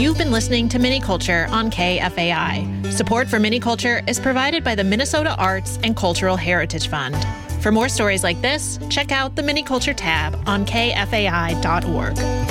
You've been listening to Mini Culture on KFAI. Support for Mini Culture is provided by the Minnesota Arts and Cultural Heritage Fund. For more stories like this, check out the Mini Culture tab on kfai.org.